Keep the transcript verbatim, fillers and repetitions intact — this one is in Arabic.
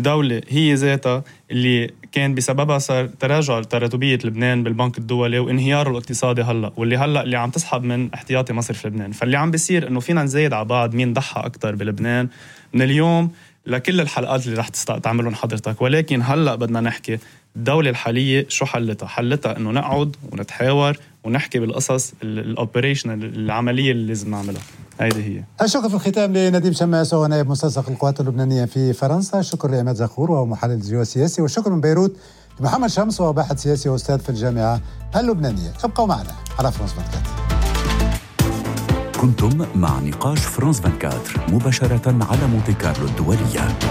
بدولة هي ذاتها اللي كان بسببها صار تراجع تراتبية لبنان بالبنك الدولي وانهياره الاقتصادي هلأ، واللي هلأ اللي عم تسحب من احتياطي مصرف لبنان. فاللي عم بيصير إنه فينا نزايد على بعض مين ضحى أكتر بلبنان من اليوم لكل الحلقات اللي رح تعملون حضرتك. ولكن هلأ بدنا نحكي الدولة الحالية شو حلتها. حلتها إنه نقعد ونتحاور ونحكي بالقصص الأوبريشن العملية اللي لازم نعملها. هيدي هي. الشكر في الختام لنديم شماس وهو نائب مستشار القوات اللبنانية في فرنسا. الشكر لعماد زخور وهو محلل جيوسياسي. والشكر من بيروت لمحمد شمس وهو باحث سياسي وأستاذ في الجامعة اللبنانية. ابقوا معنا على فرانس أربعة وعشرين. كنتم مع نقاش فرانس أربعة وعشرين مباشرة على مونتي كارلو الدولية.